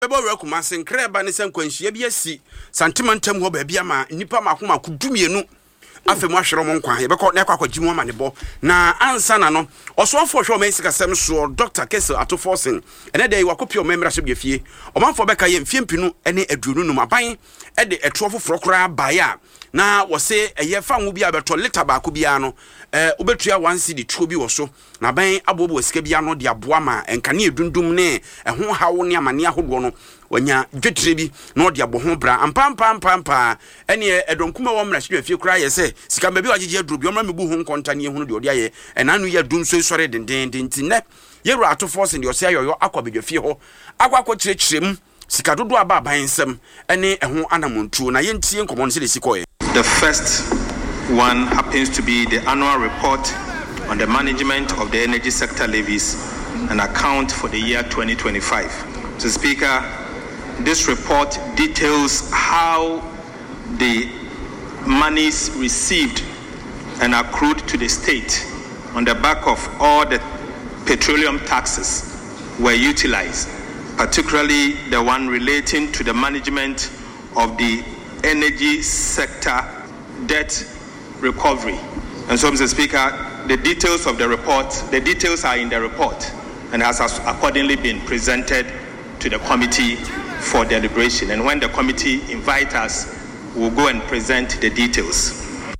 Ebo kuma senkre ba ne senkwanhia bi asi santimantam ho ba bia ma nipa makoma kudumienu afemu ahwere mo nkwa yebekọ na akwa gimu ma ne bo na ansa na no osofo hwe o mesika sem so Dr. Kessel Atoforsen ene dey wakopi o memra so biafie o manfo beka ye mfie mpinu ene aduonu num aban e de etuofo frokora baya na wose eye fa nwo bia beto liter ba ko bia no obetua 1 cedi tuo bi wo so na ban abobo sika bia no de aboa ma enkane edundum ne ho hawo ne amane ahodo no wanya dwetire bi na ode abo ho bra ampampa ene edonkuma wo mra hwe afie kura ye se sika ba bi wagege aduro bi omra mebu ho nkonta ne ehunu de ode aye enanu ye dum so sore denden ntine Yero Atoforsen de ose ayoyo akwabedwafie ho akwakọ kirechirem sika dodo aba abansem ene ho anamontuo na yentie nkomo no se de sikoye. The first one happens to be the annual report on the management of the energy sector levies and account for the year 2025. So, Speaker, this report details how the monies received and accrued to the state on the back of all the petroleum taxes were utilized, particularly the one relating to the management of the energy sector debt recovery. And so, Mr. Speaker, the details of the report, the details are in the report and has accordingly been presented to the committee for deliberation. And when the committee invites us, we'll go and present the details.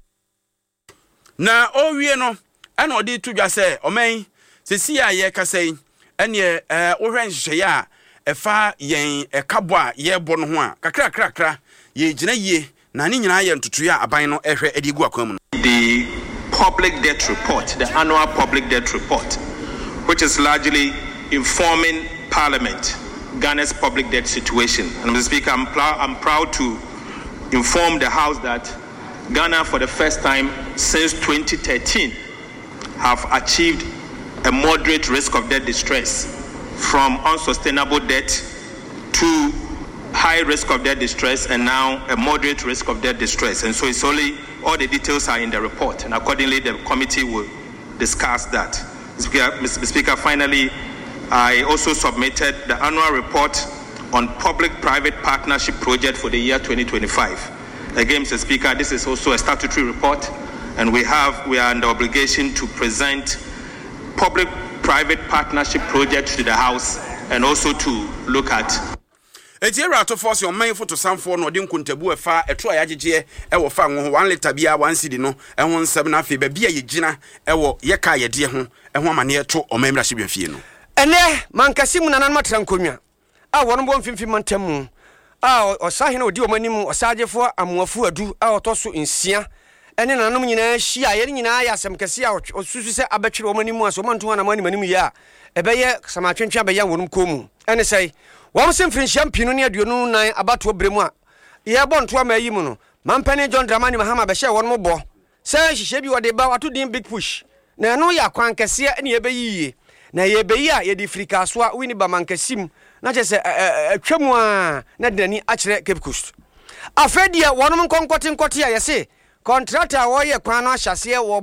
Na owie no, ana odi tudwa se omen sesi a ye kasai ene ohwe nhye a efa yen ekabo a ye bo no ho a kakra ye gina ye na ni nyina ye ntutu ya aban no ehwe edigu akwam no. The public debt report, the annual public debt report, which is largely informing Parliament Ghana's public debt situation. And Mr. Speaker, I'm proud to inform the House that Ghana, for the first time since 2013, have achieved a moderate risk of debt distress from unsustainable debt to high risk of debt distress and now a moderate risk of debt distress. And so it's only, all the details are in the report, and accordingly the committee will discuss that. Mr. Speaker, finally, I also submitted the annual report on public-private partnership project for the year 2025. Again, Mr. Speaker, this is also a statutory report, and we are under obligation to present public-private partnership projects to the House and also to look at. Yero Atoforsen on main photo samfo no de nkontabu efa eto ayagege e wo fa ngo 1 liter bia 1 cedi no e ho nsem na afi ba bia ye gina e wo ye ka ye de ho e ho amane eto o memra hye biafie no ene mankasim nanan matra nkonwa a wono bo mfimfim mantam a osahene odi o manim osagefo amoafo adu a otoso nsia ene nanom nyina hia ye nyina ya asem kese a osusu se abetwere o manim aso manto na manim ya ebeye samatwentwa be ya wonum komu ene sei wọ́n sì mfiri champino ne aduonu nan abato bremu a ye bonto ama yi mu no mampani John Dramani Mahama be hye won mo bo se hihye bi wode ba wato din big push na no ya kwan kese ne ye beyiye na ye beyi a ye di frika so a wini ba mankasim na che se atwamu a na dani a kire Cape Coast afedia wonum nkonkote a ye se contractor wo ye kwan no ahyase wo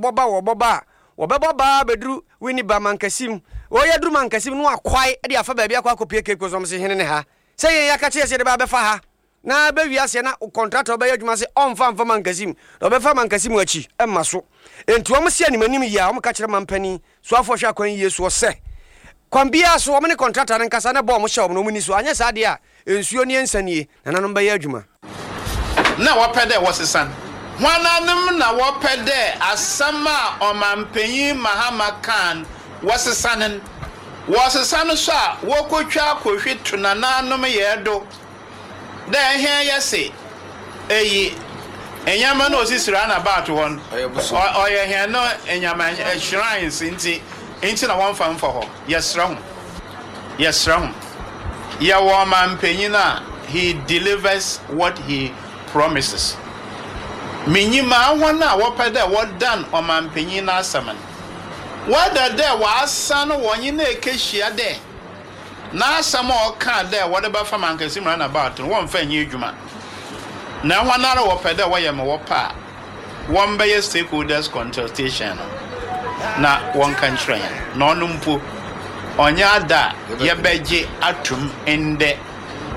boba bedru wini ba mankasim o ya duru mankasim no akwai e de afa ba bia kwa kopie Cape Coast se hene ne ha se ye ya ka che se de ba be fa ha na be wi ase na contractor ba yadwuma se onfa mankasim do be fa mankasim achi emma so enti o mo se animanim ya o mo ka kire mampani so afo hwa kwan yesu se kwan bia so o mo ne contractor ne kasa na bo mo hye o mo no ni so anya sa de a ensuo ne ensanie na nanom ba yadwuma na wapede wosesan wananom na wapede asama o mampanyi Mahama Khan wasesanen so a wokotwa kohwe tunananom yedo da ehia yese eyi enyama no osisira na bato won oye hia no enyama shrines inti na wonfa ho yesra ho ya wo mampanyi na he delivers what he promises minyima wona wopede wodan o mampanyi na asaman wada de wasan wonyi na ekehia de na asam o ka de wode ba fa mankasim na about won fa nyi adwuma na hwanara wo pede wo ye me wo pa won be ye stakeholders consultation na won kan tren na onumpo onya da ye beje atum ende